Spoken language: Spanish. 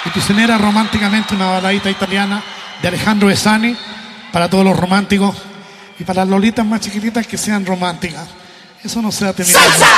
Y Prisionera románticamente, una baladita italiana de Alejandro Besani, para todos los románticos y para las lolitas más chiquititas que sean románticas. Eso no se ha tenido.